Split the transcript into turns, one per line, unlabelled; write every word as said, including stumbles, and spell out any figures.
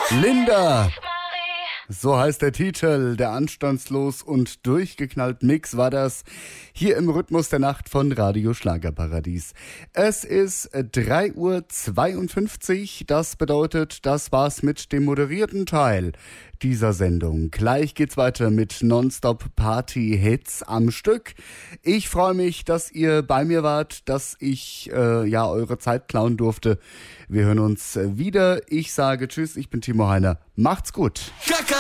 Linda, so heißt der Titel. Der anstandslos und durchgeknallt Mix war das hier im Rhythmus der Nacht von Radio Schlagerparadies. Es ist drei Uhr zweiundfünfzig. Das bedeutet, das war's mit dem moderierten Teil dieser Sendung. Gleich geht's weiter mit Nonstop-Party-Hits am Stück. Ich freue mich, dass ihr bei mir wart, dass ich äh, ja eure Zeit klauen durfte. Wir hören uns wieder. Ich sage Tschüss, ich bin Timo Heiner. Macht's gut.